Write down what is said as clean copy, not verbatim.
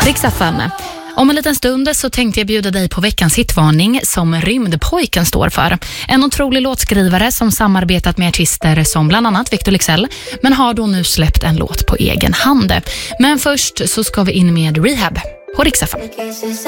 Riks FM. Om en liten stund så tänkte jag bjuda dig på veckans hitvarning som Rymdpojken står för. En otrolig låtskrivare som samarbetat med artister som bland annat Victor Leksell, men har då nu släppt en låt på egen hand. Men först så ska vi in med Rehab på Riks FM.